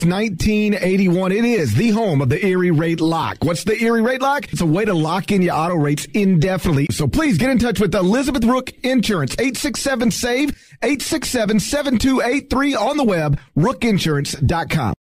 1981. It is the home of the Erie Rate Lock. What's the Erie Rate Lock? It's a way to lock in your auto rates indefinitely. So please get in touch with Elizabeth Rook Insurance, 867-SAVE, 867-7283 on the web, rookinsurance.com.